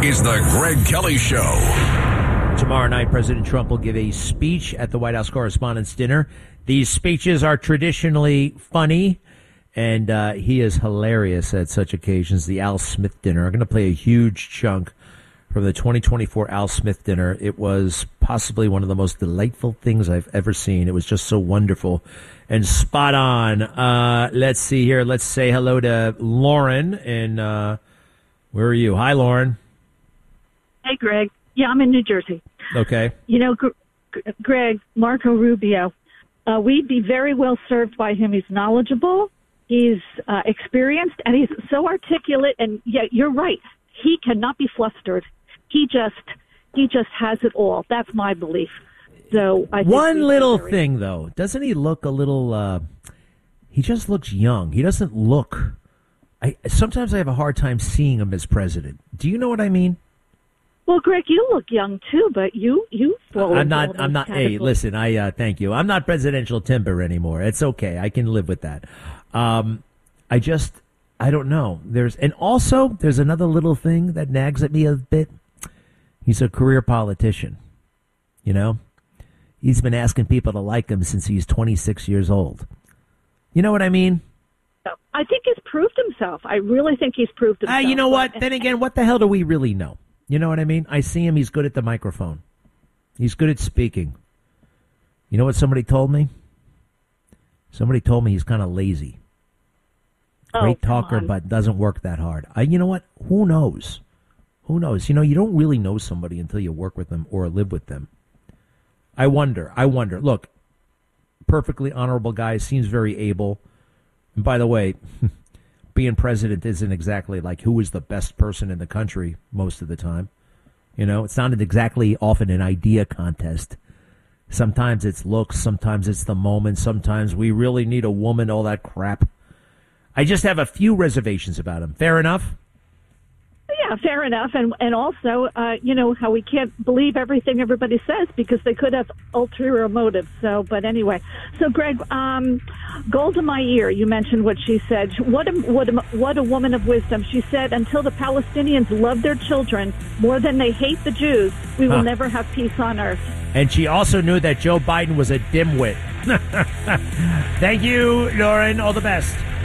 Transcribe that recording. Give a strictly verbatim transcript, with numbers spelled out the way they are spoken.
is the Greg Kelly Show. Tomorrow night, President Trump will give a speech at the White House Correspondents' Dinner. These speeches are traditionally funny, and uh, he is hilarious at such occasions. The Al Smith Dinner. I'm going to play a huge chunk from the twenty twenty-four Al Smith Dinner. It was possibly one of the most delightful things I've ever seen. It was just so wonderful and spot on. Uh, let's see here. Let's say hello to Lauren. And uh, where are you? Hi, Lauren. Hey, Greg. Yeah, I'm in New Jersey. Okay. You know, Gr- Gr- Greg, Marco Rubio, uh, we'd be very well served by him. He's knowledgeable, he's uh, experienced, and he's so articulate. And yeah, you're right. He cannot be flustered. He just, he just has it all. That's my belief. So I think one little very- thing, though, doesn't he look a little? Uh, he just looks young. He doesn't look. I sometimes I have a hard time seeing him as president. Do you know what I mean? Well, Greg, you look young too, but you you fall. I'm into not. all those I'm not. Hey, categories. listen. I uh, thank you. I'm not presidential timber anymore. It's okay. I can live with that. Um, I just. I don't know. There's and also there's another little thing that nags at me a bit. He's a career politician. You know, he's been asking people to like him since he's twenty-six years old. You know what I mean? I think he's proved himself. I really think he's proved Ah, himself. you know what? Then again, what the hell do we really know? You know what I mean? I see him. He's good at the microphone. He's good at speaking. You know what somebody told me? Somebody told me he's kind of lazy. Oh, Great come talker, on. but doesn't work that hard. I, you know what? Who knows? Who knows? You know, you don't really know somebody until you work with them or live with them. I wonder. I wonder. Look, perfectly honorable guy, seems very able. And by the way, being president isn't exactly like who is the best person in the country most of the time. You know, it's not exactly often an idea contest. Sometimes it's looks, sometimes it's the moment, sometimes we really need a woman, all that crap. I just have a few reservations about him. Fair enough? Yeah, fair enough. And and also, uh, you know, how we can't believe everything everybody says because they could have ulterior motives. So, but anyway. So, Greg, um, Golda Meir, you mentioned what she said. What a, what, a, what a woman of wisdom. She said, until the Palestinians love their children more than they hate the Jews, we will Huh. never have peace on earth. And she also knew that Joe Biden was a dimwit. Thank you, Lauren. All the best.